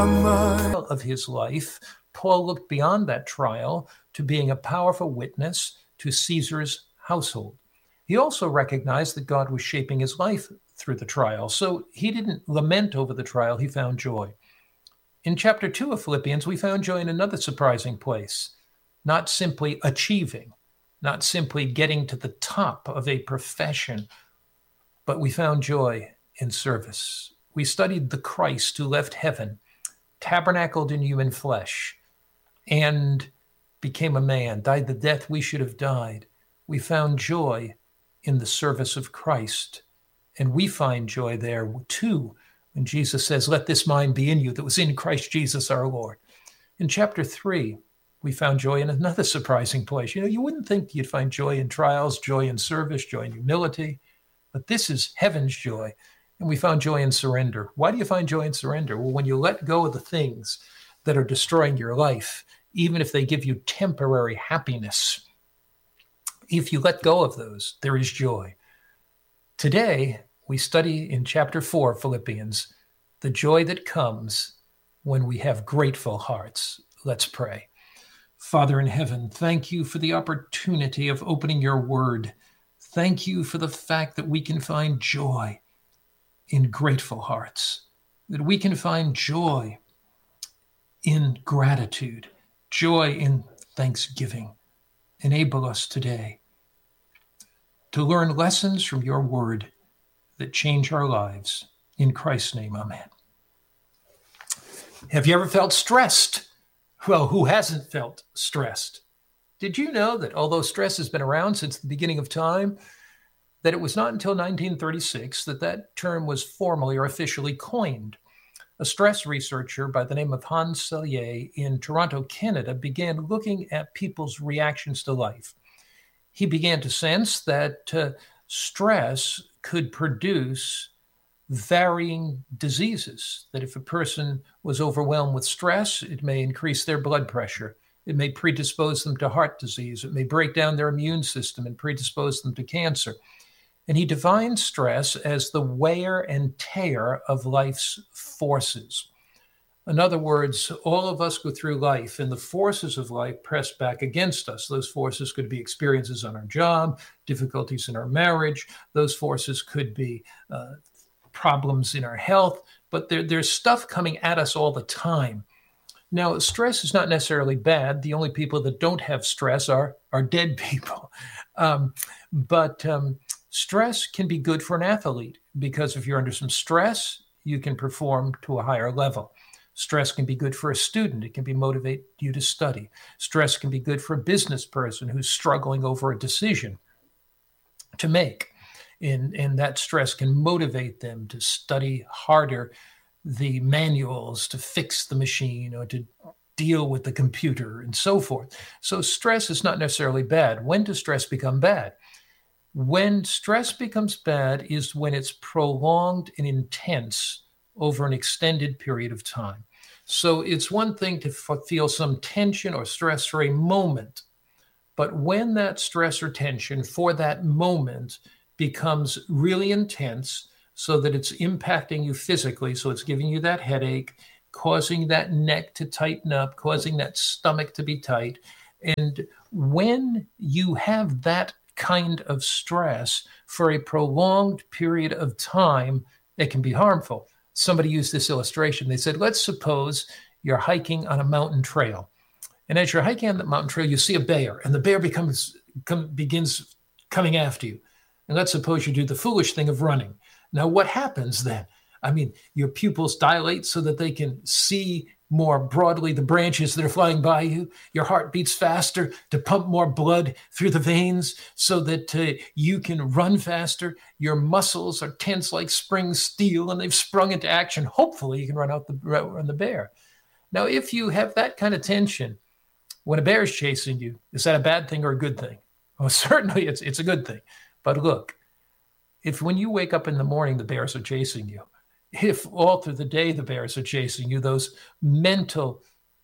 of his life, Paul looked beyond that trial to being a powerful witness to Caesar's household. He also recognized that God was shaping his life through the trial, so he didn't lament over the trial, he found joy. In chapter 2 of Philippians, we found joy in another surprising place, not simply achieving, not simply getting to the top of a profession, but we found joy in service. We studied the Christ who left heaven, tabernacled in human flesh, and became a man, died the death we should have died. We found joy in the service of Christ. And we find joy there too, when Jesus says, "Let this mind be in you that was in Christ Jesus our Lord." In chapter 3, we found joy in another surprising place. You wouldn't think you'd find joy in trials, joy in service, joy in humility, but this is heaven's joy. And we found joy in surrender. Why do you find joy in surrender? Well, when you let go of the things that are destroying your life, even if they give you temporary happiness, if you let go of those, there is joy. Today, we study in chapter 4 of Philippians the joy that comes when we have grateful hearts. Let's pray. Father in heaven, thank you for the opportunity of opening your word. Thank you for the fact that we can find joy in grateful hearts, that we can find joy in gratitude, joy in thanksgiving. Enable us today to learn lessons from your word that change our lives. In Christ's name, amen. Have you ever felt stressed? Well, who hasn't felt stressed? Did you know that although stress has been around since the beginning of time, that it was not until 1936 that term was formally or officially coined? A stress researcher by the name of Hans Selye in Toronto, Canada, began looking at people's reactions to life. He began to sense that stress could produce varying diseases, that if a person was overwhelmed with stress, it may increase their blood pressure. It may predispose them to heart disease. It may break down their immune system and predispose them to cancer. And he defined stress as the wear and tear of life's forces. In other words, all of us go through life and the forces of life press back against us. Those forces could be experiences on our job, difficulties in our marriage. Those forces could be problems in our health, but there's stuff coming at us all the time. Now, stress is not necessarily bad. The only people that don't have stress are dead people. But stress can be good for an athlete because if you're under some stress, you can perform to a higher level. Stress can be good for a student. It can motivate you to study. Stress can be good for a business person who's struggling over a decision to make. And that stress can motivate them to study harder the manuals, to fix the machine, or to deal with the computer, and so forth. So stress is not necessarily bad. When does stress become bad? When stress becomes bad is when it's prolonged and intense over an extended period of time. So it's one thing to feel some tension or stress for a moment, but when that stress or tension for that moment becomes really intense so that it's impacting you physically, so it's giving you that headache, causing that neck to tighten up, causing that stomach to be tight. And when you have that kind of stress for a prolonged period of time, it can be harmful. Somebody used this illustration. They said, let's suppose you're hiking on a mountain trail. And as you're hiking on the mountain trail, you see a bear, and the bear begins coming after you. And let's suppose you do the foolish thing of running. Now, what happens then? I mean, your pupils dilate so that they can see more broadly the branches that are flying by you. Your heart beats faster to pump more blood through the veins so that you can run faster. Your muscles are tense like spring steel and they've sprung into action. Hopefully you can run the bear. Now, if you have that kind of tension when a bear is chasing you, is that a bad thing or a good thing? Well, certainly it's a good thing. But look, if when you wake up in the morning, the bears are chasing you, if all through the day the bears are chasing you, those mental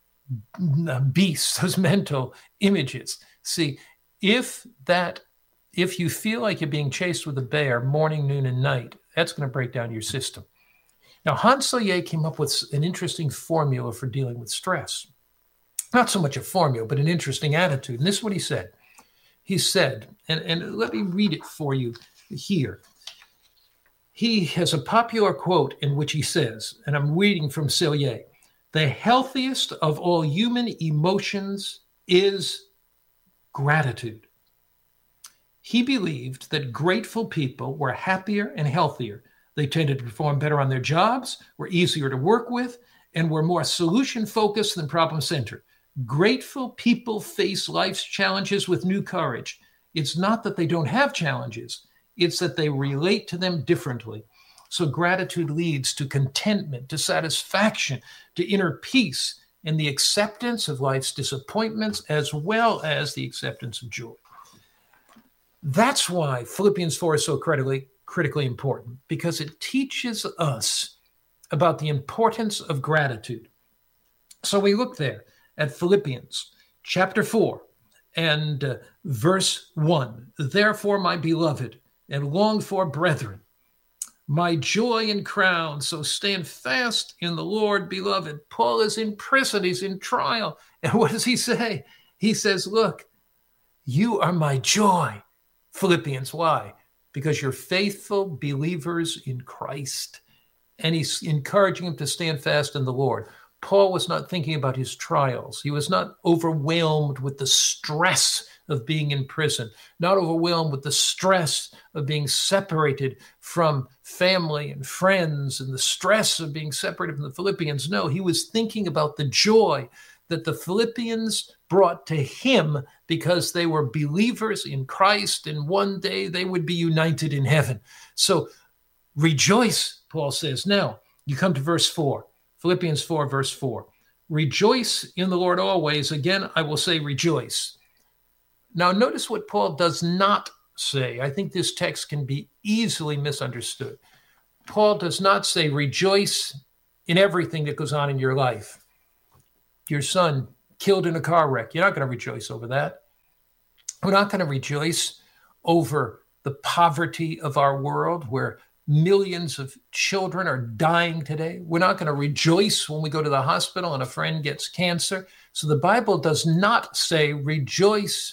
beasts, those mental images. See, if you feel like you're being chased with a bear morning, noon, and night, that's going to break down your system. Now, Hans Selye came up with an interesting formula for dealing with stress. Not so much a formula, but an interesting attitude. And this is what he said. He said, and let me read it for you here. He has a popular quote in which he says, and I'm reading from Selye, "The healthiest of all human emotions is gratitude." He believed that grateful people were happier and healthier. They tended to perform better on their jobs, were easier to work with, and were more solution-focused than problem-centered. Grateful people face life's challenges with new courage. It's not that they don't have challenges. It's that they relate to them differently. So gratitude leads to contentment, to satisfaction, to inner peace, and the acceptance of life's disappointments, as well as the acceptance of joy. That's why Philippians 4 is so critically important, because it teaches us about the importance of gratitude. So we look there at Philippians chapter 4 and verse 1. "Therefore, my beloved and longed for brethren, my joy and crown, so stand fast in the Lord, beloved." Paul is in prison. He's in trial. And what does he say? He says, look, you are my joy. Philippians, why? Because you're faithful believers in Christ. And he's encouraging them to stand fast in the Lord. Paul was not thinking about his trials. He was not overwhelmed with the stress of being in prison, not overwhelmed with the stress of being separated from family and friends and the stress of being separated from the Philippians. No, he was thinking about the joy that the Philippians brought to him because they were believers in Christ, and one day they would be united in heaven. So rejoice, Paul says. Now, you come to verse 4. Philippians 4, verse 4. "Rejoice in the Lord always. Again, I will say rejoice." Now, notice what Paul does not say. I think this text can be easily misunderstood. Paul does not say rejoice in everything that goes on in your life. Your son killed in a car wreck. You're not going to rejoice over that. We're not going to rejoice over the poverty of our world, where millions of children are dying today. We're not going to rejoice when we go to the hospital and a friend gets cancer. So the Bible does not say rejoice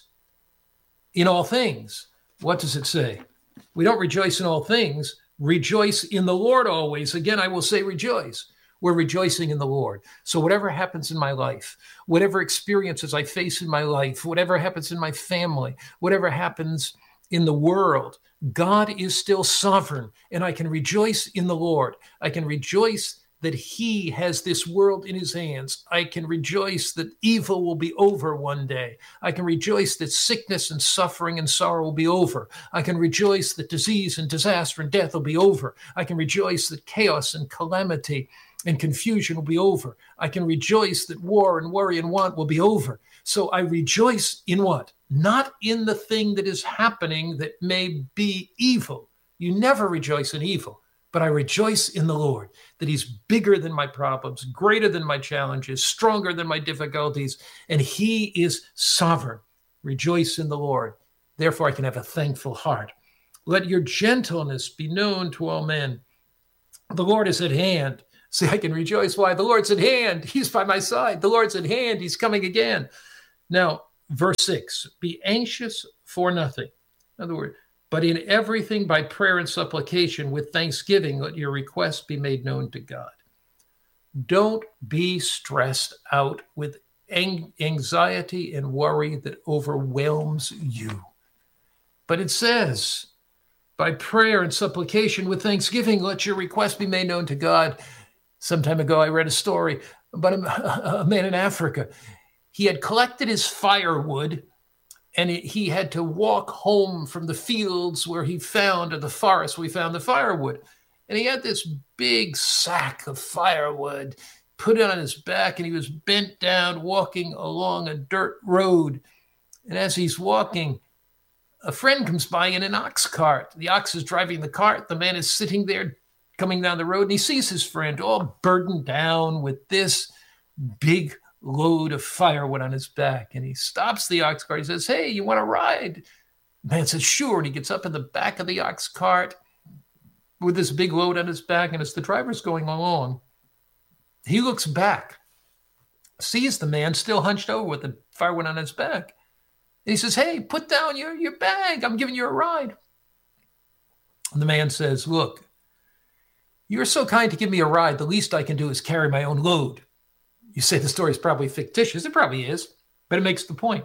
in all things. What does it say? We don't rejoice in all things. Rejoice in the Lord always. Again, I will say rejoice. We're rejoicing in the Lord. So whatever happens in my life, whatever experiences I face in my life, whatever happens in my family, whatever happens in the world, God is still sovereign, and I can rejoice in the Lord. I can rejoice that he has this world in his hands. I can rejoice that evil will be over one day. I can rejoice that sickness and suffering and sorrow will be over. I can rejoice that disease and disaster and death will be over. I can rejoice that chaos and calamity and confusion will be over. I can rejoice that war and worry and want will be over. So I rejoice in what? Not in the thing that is happening that may be evil. You never rejoice in evil, but I rejoice in the Lord, that he's bigger than my problems, greater than my challenges, stronger than my difficulties, and he is sovereign. Rejoice in the Lord. Therefore, I can have a thankful heart. Let your gentleness be known to all men. The Lord is at hand. See, I can rejoice. Why? The Lord's at hand. He's by my side. The Lord's at hand. He's coming again. Now, verse 6, be anxious for nothing. In other words, but in everything by prayer and supplication with thanksgiving, let your requests be made known to God. Don't be stressed out with anxiety and worry that overwhelms you. But it says, by prayer and supplication with thanksgiving, let your requests be made known to God. Some time ago, I read a story about a man in Africa. He had collected his firewood, and he had to walk home from the fields where he found, or the forest where he found the firewood. And he had this big sack of firewood, put it on his back, and he was bent down walking along a dirt road. And as he's walking, a friend comes by in an ox cart. The ox is driving the cart. The man is sitting there coming down the road, and he sees his friend all burdened down with this big load of firewood on his back. And he stops the ox cart. He says, hey, you want to ride? The man says, sure. And he gets up in the back of the ox cart, with this big load on his back. And as the driver's going along, he looks back, sees the man still hunched over with the firewood on his back. And he says, "Hey, put down your bag. I'm giving you a ride." And the man says, "Look, you're so kind to give me a ride. The least I can do is carry my own load." You say the story is probably fictitious. It probably is, but it makes the point.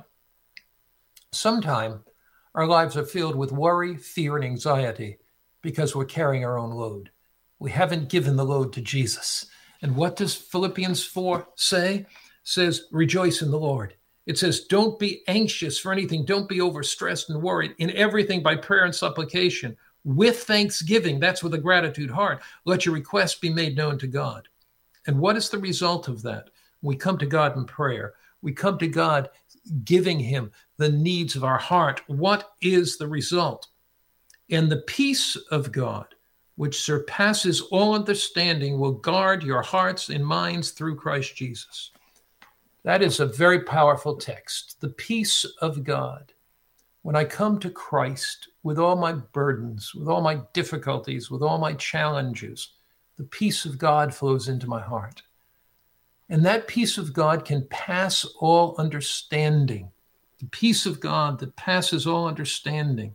Sometimes our lives are filled with worry, fear, and anxiety because we're carrying our own load. We haven't given the load to Jesus. And what does Philippians 4 say? It says, "Rejoice in the Lord." It says, "Don't be anxious for anything. Don't be overstressed and worried. In everything by prayer and supplication, with thanksgiving," that's with a gratitude heart, "let your requests be made known to God." And what is the result of that? We come to God in prayer. We come to God giving him the needs of our heart. What is the result? And the peace of God, which surpasses all understanding, will guard your hearts and minds through Christ Jesus. That is a very powerful text. The peace of God. When I come to Christ with all my burdens, with all my difficulties, with all my challenges, the peace of God flows into my heart. And that peace of God can pass all understanding. The peace of God that passes all understanding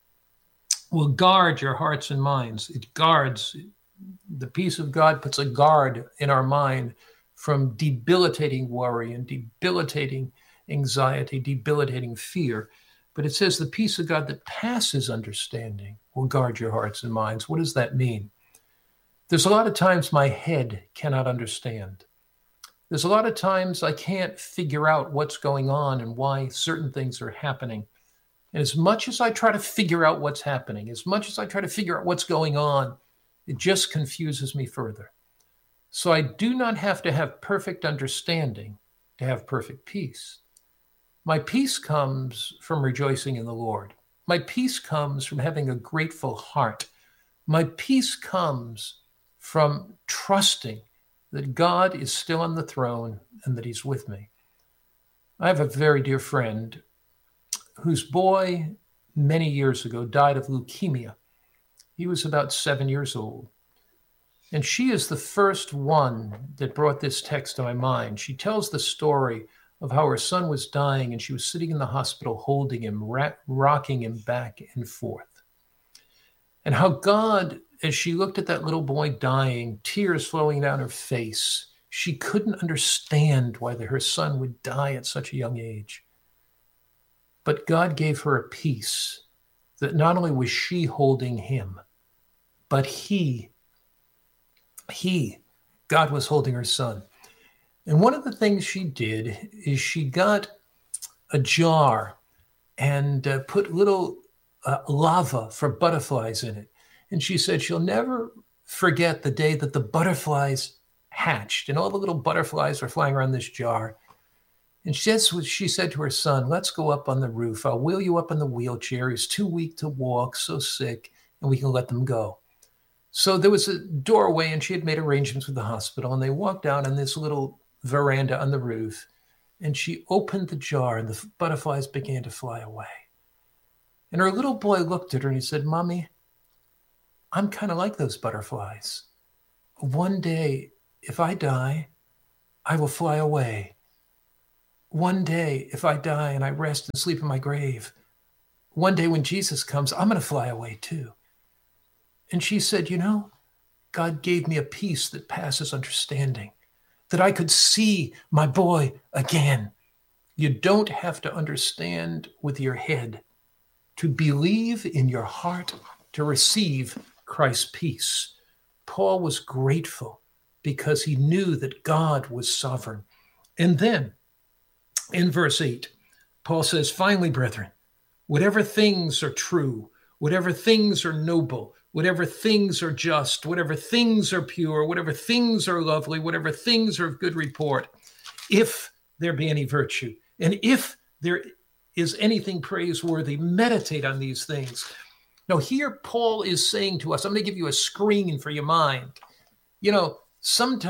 will guard your hearts and minds. It guards. The peace of God puts a guard in our mind from debilitating worry and debilitating anxiety, debilitating fear. But it says the peace of God that passes understanding will guard your hearts and minds. What does that mean? There's a lot of times my head cannot understand. There's a lot of times I can't figure out what's going on and why certain things are happening. And as much as I try to figure out what's happening, as much as I try to figure out what's going on, it just confuses me further. So I do not have to have perfect understanding to have perfect peace. My peace comes from rejoicing in the Lord. My peace comes from having a grateful heart. My peace comes from trusting that God is still on the throne and that he's with me. I have a very dear friend whose boy many years ago died of leukemia. He was about 7 years old. And she is the first one that brought this text to my mind. She tells the story of how her son was dying and she was sitting in the hospital holding him, rocking him back and forth. And how God, as she looked at that little boy dying, tears flowing down her face, she couldn't understand why her son would die at such a young age. But God gave her a peace that not only was she holding him, but God was holding her son. And one of the things she did is she got a jar and put little lava for butterflies in it. And she said she'll never forget the day that the butterflies hatched and all the little butterflies were flying around this jar. And she said to her son, "Let's go up on the roof. I'll wheel you up in the wheelchair. He's too weak to walk, so sick, and we can let them go." So there was a doorway and she had made arrangements with the hospital and they walked out on this little veranda on the roof and she opened the jar and the butterflies began to fly away. And her little boy looked at her and he said, "Mommy, I'm kind of like those butterflies. One day, if I die, I will fly away. One day, if I die and I rest and sleep in my grave, one day when Jesus comes, I'm going to fly away too." And she said, God gave me a peace that passes understanding, that I could see my boy again. You don't have to understand with your head to believe in your heart to receive Christ's peace. Paul was grateful because he knew that God was sovereign. And then in verse 8, Paul says, "Finally, brethren, whatever things are true, whatever things are noble, whatever things are just, whatever things are pure, whatever things are lovely, whatever things are of good report, if there be any virtue, and if there is anything praiseworthy, meditate on these things." Now here Paul is saying to us, I'm going to give you a screen for your mind.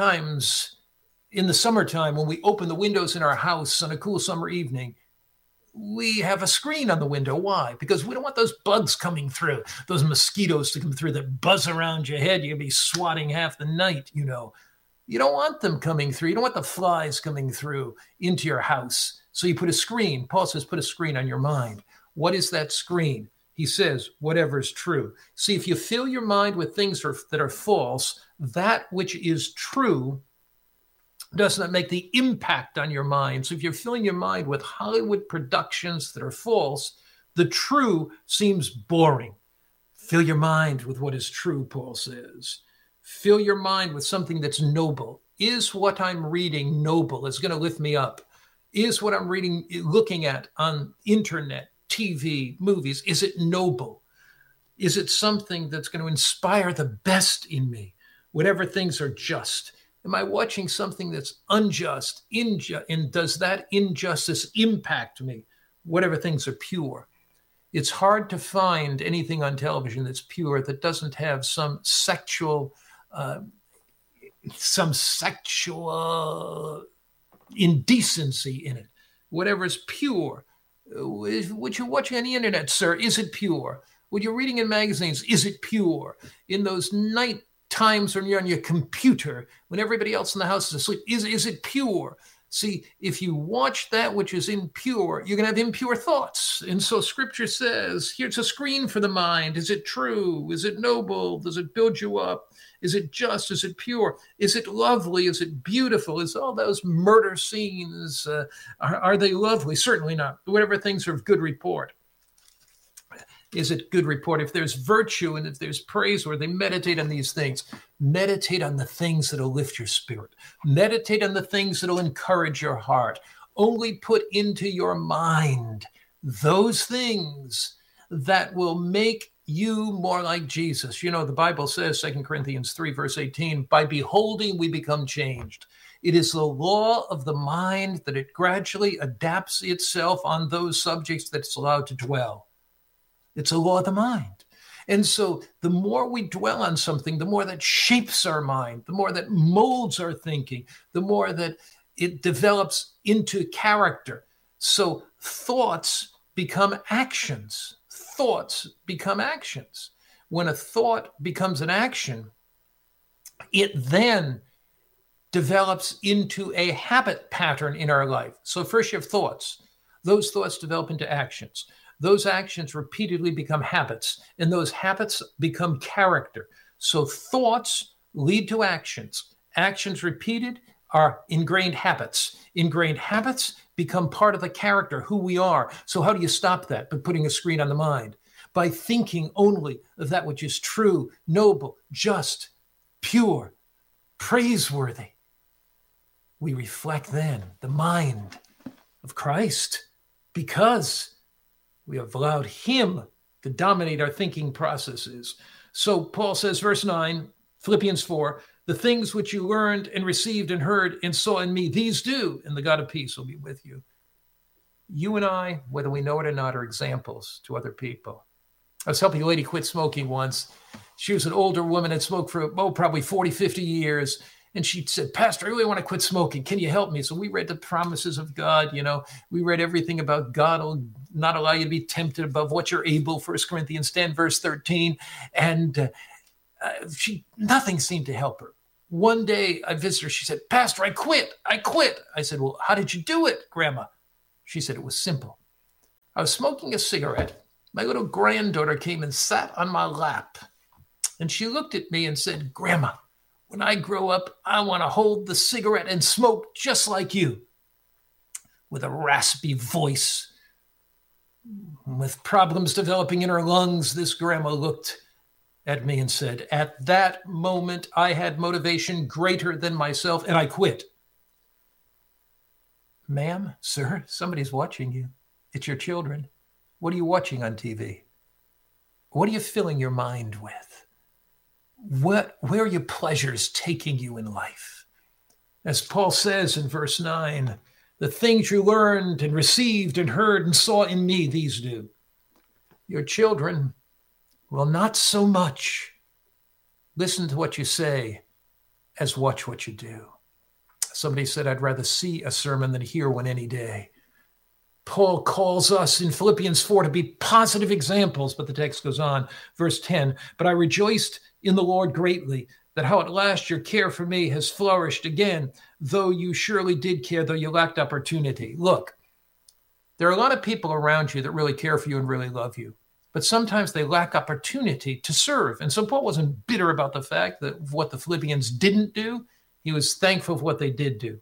Sometimes in the summertime when we open the windows in our house on a cool summer evening, we have a screen on the window. Why? Because we don't want those bugs coming through, those mosquitoes to come through that buzz around your head. You'll be swatting half the night, you know. You don't want them coming through. You don't want the flies coming through into your house. So you put a screen. Paul says, put a screen on your mind. What is that screen? He says, whatever is true. See, if you fill your mind with things that are false, that which is true does not make the impact on your mind. So if you're filling your mind with Hollywood productions that are false, the true seems boring. Fill your mind with what is true, Paul says. Fill your mind with something that's noble. Is what I'm reading noble? Is going to lift me up? Is what I'm reading, looking at on internet, TV, movies, is it noble? Is it something that's going to inspire the best in me? Whatever things are just. Am I watching something that's unjust, and does that injustice impact me? Whatever things are pure. It's hard to find anything on television that's pure that doesn't have some sexual indecency in it. Whatever is pure. What you're watching on the internet, sir, is it pure? What you're reading in magazines, is it pure? In those night times when you're on your computer, when everybody else in the house is asleep, is it pure? See, if you watch that which is impure, you're going to have impure thoughts. And so scripture says, here's a screen for the mind. Is it true? Is it noble? Does it build you up? Is it just? Is it pure? Is it lovely? Is it beautiful? Is all those murder scenes, are they lovely? Certainly not. Whatever things are of good report. Is it good report? If there's virtue and if there's praiseworthy, meditate on these things. Meditate on the things that will lift your spirit. Meditate on the things that will encourage your heart. Only put into your mind those things that will make you more like Jesus. You know, the Bible says, 2 Corinthians 3, verse 18, by beholding, we become changed. It is the law of the mind that it gradually adapts itself on those subjects that it's allowed to dwell. It's a law of the mind. And so the more we dwell on something, the more that shapes our mind, the more that molds our thinking, the more that it develops into character. So thoughts become actions. Thoughts become actions. When a thought becomes an action, it then develops into a habit pattern in our life. So first you have thoughts. Those thoughts develop into actions. Those actions repeatedly become habits, and those habits become character. So thoughts lead to actions. Actions repeated are ingrained habits. Ingrained habits become part of the character, who we are. So how do you stop that? By putting a screen on the mind. By thinking only of that which is true, noble, just, pure, praiseworthy. We reflect then the mind of Christ because we have allowed him to dominate our thinking processes. So Paul says, verse 9, Philippians 4, the things which you learned and received and heard and saw in me, these do, and the God of peace will be with you. You and I, whether we know it or not, are examples to other people. I was helping a lady quit smoking once. She was an older woman, had smoked for, probably 40, 50 years. And she said, Pastor, I really want to quit smoking. Can you help me? So we read the promises of God. You know, we read everything about God will not allow you to be tempted above what you're able, 1 Corinthians 10, verse 13. And nothing seemed to help her. One day I visited her. She said, Pastor, I quit. I said, well, how did you do it, Grandma? She said, it was simple. I was smoking a cigarette. My little granddaughter came and sat on my lap. And she looked at me and said, Grandma, when I grow up, I want to hold the cigarette and smoke just like you. With a raspy voice, with problems developing in her lungs, this grandma looked at me and said, at that moment, I had motivation greater than myself, and I quit. Ma'am, sir, somebody's watching you. It's your children. What are you watching on TV? What are you filling your mind with? Where are your pleasures taking you in life? As Paul says in verse 9, the things you learned and received and heard and saw in me, these do. Your children will not so much listen to what you say as watch what you do. Somebody said, I'd rather see a sermon than hear one any day. Paul calls us in Philippians 4 to be positive examples, but the text goes on, verse 10, but I rejoiced in the Lord greatly that how at last your care for me has flourished again, though you surely did care, though you lacked opportunity. Look, there are a lot of people around you that really care for you and really love you, but sometimes they lack opportunity to serve. And so Paul wasn't bitter about the fact that what the Philippians didn't do. He was thankful for what they did do.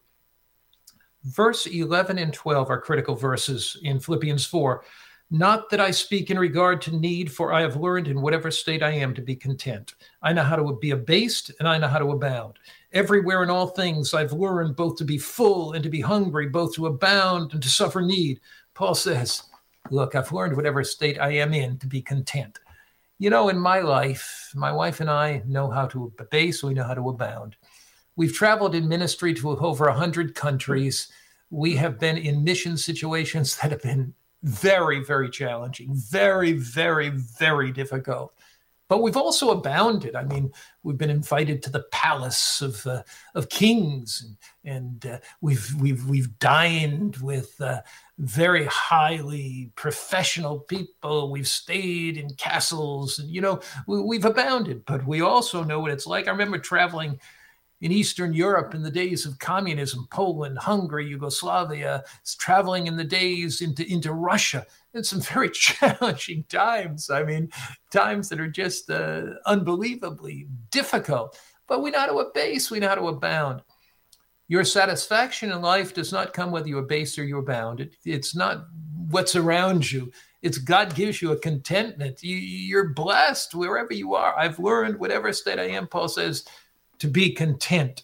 Verse 11 and 12 are critical verses in Philippians 4. Not that I speak in regard to need, for I have learned in whatever state I am to be content. I know how to be abased, and I know how to abound. Everywhere in all things I've learned both to be full and to be hungry, both to abound and to suffer need. Paul says, look, I've learned whatever state I am in to be content. You know, in my life, my wife and I know how to abase, we know how to abound. We've traveled in ministry to over 100 countries. We have been in mission situations that have been very, very challenging, very, very, very difficult. But we've also abounded. I mean, we've been invited to the palace of kings, and we've dined with very highly professional people. We've stayed in castles, and we've abounded. But we also know what it's like. I remember traveling in Eastern Europe in the days of communism, Poland, Hungary, Yugoslavia, traveling in the days into Russia. It's some very challenging times. I mean, times that are just unbelievably difficult. But we know how to abase, we know how to abound. Your satisfaction in life does not come whether you abase or you abound. It's not what's around you. It's God gives you a contentment. You're blessed wherever you are. I've learned, whatever state I am, Paul says, to be content.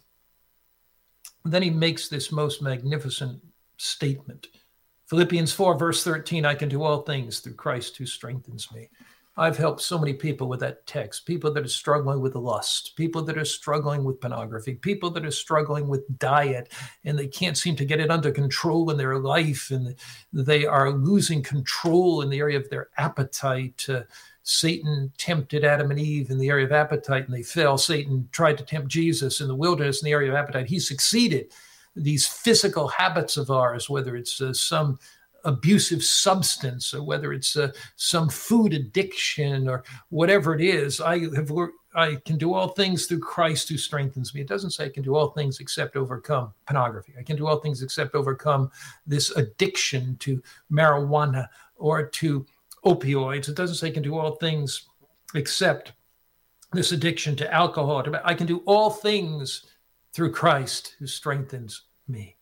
Then he makes this most magnificent statement. Philippians 4, verse 13, I can do all things through Christ who strengthens me. I've helped so many people with that text, people that are struggling with lust, people that are struggling with pornography, people that are struggling with diet, and they can't seem to get it under control in their life, and they are losing control in the area of their appetite. Satan tempted Adam and Eve in the area of appetite, and they fell. Satan tried to tempt Jesus in the wilderness in the area of appetite. He succeeded. These physical habits of ours, whether it's some abusive substance or whether it's some food addiction or whatever it is, I can do all things through Christ who strengthens me. It doesn't say I can do all things except overcome pornography. I can do all things except overcome this addiction to marijuana or to opioids. It doesn't say I can do all things except this addiction to alcohol. I can do all things through Christ who strengthens me.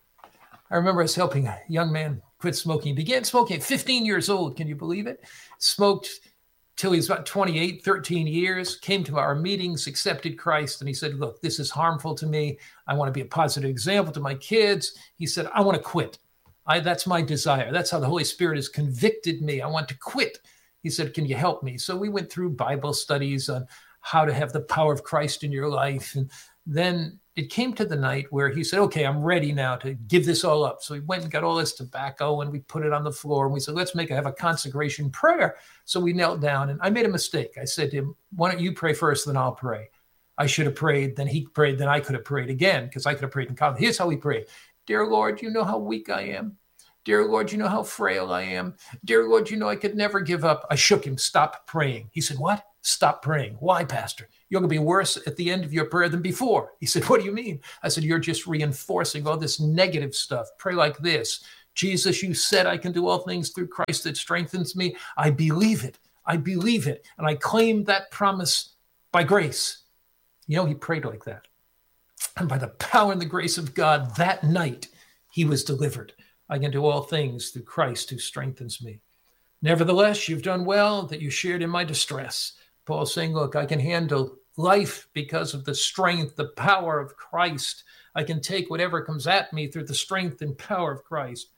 I remember us helping a young man quit smoking. He began smoking at 15 years old. Can you believe it? Smoked till he was about 28, 13 years, came to our meetings, accepted Christ, and he said, look, this is harmful to me. I want to be a positive example to my kids. He said, I want to quit. That's my desire. That's how the Holy Spirit has convicted me. I want to quit. He said, can you help me? So we went through Bible studies on how to have the power of Christ in your life. And then it came to the night where he said, okay, I'm ready now to give this all up. So we went and got all this tobacco and we put it on the floor. And we said, let's have a consecration prayer. So we knelt down and I made a mistake. I said to him, why don't you pray first, then I'll pray. I should have prayed, then he prayed, then I could have prayed again because I could have prayed in confidence. Here's how we prayed. Dear Lord, you know how weak I am. Dear Lord, you know how frail I am. Dear Lord, you know I could never give up. I shook him. Stop praying. He said, what? Stop praying. Why, Pastor? You're going to be worse at the end of your prayer than before. He said, what do you mean? I said, you're just reinforcing all this negative stuff. Pray like this. Jesus, you said I can do all things through Christ that strengthens me. I believe it. I believe it. And I claim that promise by grace. He prayed like that. And by the power and the grace of God, that night, he was delivered. I can do all things through Christ who strengthens me. Nevertheless, you've done well that you shared in my distress. Paul's saying, look, I can handle life because of the strength, the power of Christ. I can take whatever comes at me through the strength and power of Christ.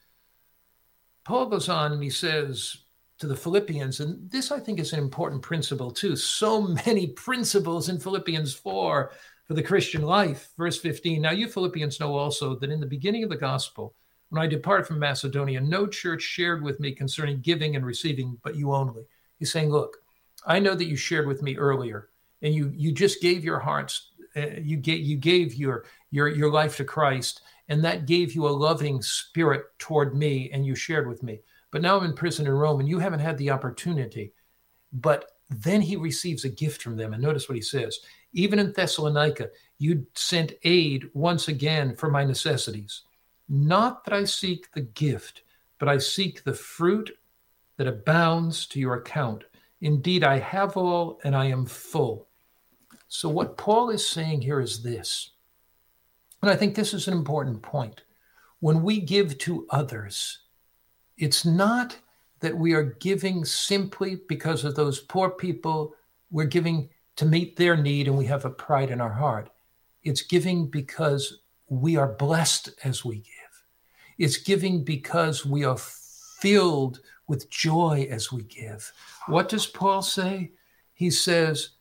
Paul goes on and he says to the Philippians, and this I think is an important principle too. So many principles in Philippians 4 for the Christian life. Verse 15, now you Philippians know also that in the beginning of the gospel, when I departed from Macedonia, no church shared with me concerning giving and receiving, but you only. He's saying, look, I know that you shared with me earlier, and you just gave your hearts, you gave your life to Christ, and that gave you a loving spirit toward me, and you shared with me. But now I'm in prison in Rome, and you haven't had the opportunity. But then he receives a gift from them. And notice what he says. Even in Thessalonica, you sent aid once again for my necessities. Not that I seek the gift, but I seek the fruit that abounds to your account. Indeed, I have all and I am full. So what Paul is saying here is this, and I think this is an important point. When we give to others, it's not that we are giving simply because of those poor people. We're giving to meet their need and we have a pride in our heart. It's giving because we are blessed as we give. It's giving because we are filled with joy as we give. What does Paul say? He says,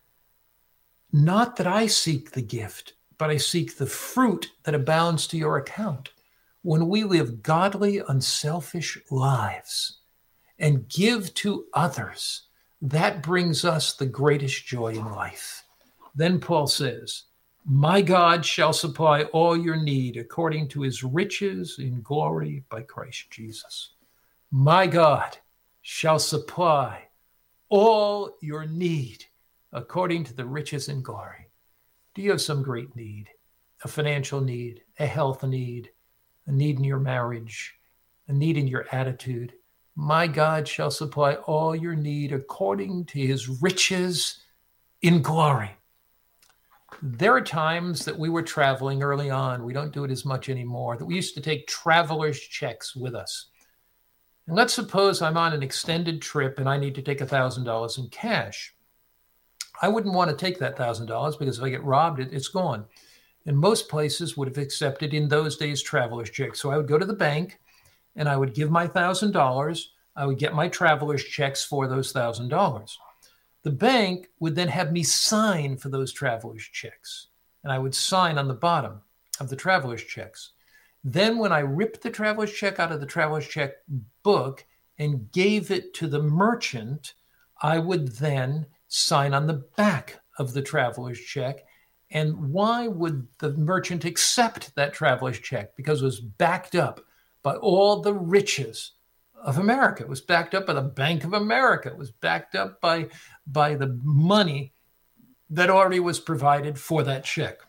not that I seek the gift, but I seek the fruit that abounds to your account. When we live godly, unselfish lives and give to others, that brings us the greatest joy in life. Then Paul says, my God shall supply all your need according to his riches in glory by Christ Jesus. My God shall supply all your need according to the riches in glory. Do you have some great need? A financial need, a health need, a need in your marriage, a need in your attitude? My God shall supply all your need according to his riches in glory. There are times that we were traveling early on, we don't do it as much anymore, that we used to take traveler's checks with us. And let's suppose I'm on an extended trip and I need to take $1,000 in cash. I wouldn't want to take that $1,000 because if I get robbed, it's gone. And most places would have accepted in those days traveler's checks. So I would go to the bank and I would give my $1,000. I would get my traveler's checks for those $1,000. The bank would then have me sign for those traveler's checks. And I would sign on the bottom of the traveler's checks. Then when I ripped the traveler's check out of the traveler's check book and gave it to the merchant, I would then sign on the back of the traveler's check. And why would the merchant accept that traveler's check? Because it was backed up by all the riches of America. It was backed up by the Bank of America. It was backed up by the money that already was provided for that check.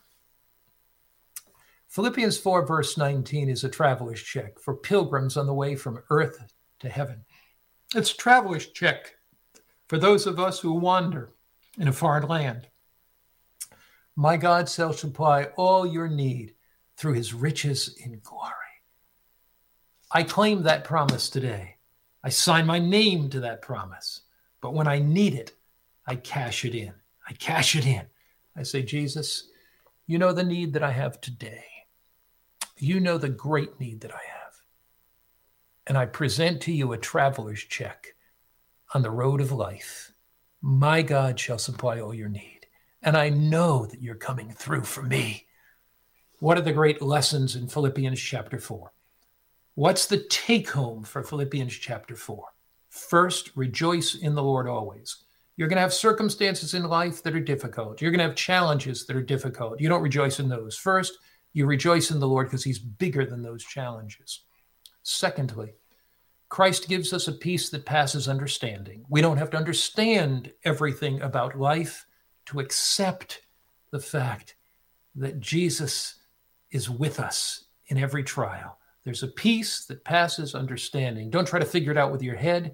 Philippians 4, verse 19 is a traveler's check for pilgrims on the way from earth to heaven. It's a traveler's check for those of us who wander in a foreign land. My God shall supply all your need through his riches in glory. I claim that promise today. I sign my name to that promise. But when I need it, I cash it in. I cash it in. I say, Jesus, you know the need that I have today. You know the great need that I have. And I present to you a traveler's check on the road of life. My God shall supply all your need. And I know that you're coming through for me. What are the great lessons in Philippians chapter 4? What's the take home for Philippians chapter 4? First, rejoice in the Lord always. You're going to have circumstances in life that are difficult. You're going to have challenges that are difficult. You don't rejoice in those. First, you rejoice in the Lord because he's bigger than those challenges. Secondly, Christ gives us a peace that passes understanding. We don't have to understand everything about life to accept the fact that Jesus is with us in every trial. There's a peace that passes understanding. Don't try to figure it out with your head.